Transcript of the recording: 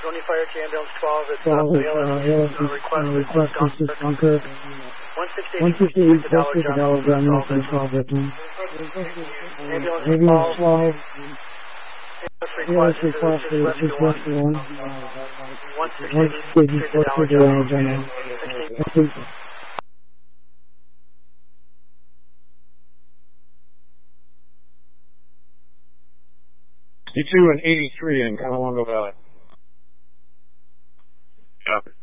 Only fire to ambulance 12. It's request assist Dunkirk. 168 Westwood, the Dollar Ground, for 12 victims. Ambulance 12. Ambulance requested assist rescue 1. 168 Westwood, the Dollar Ground. Thank you. 62 and 83 in Conowongo Valley. Copy.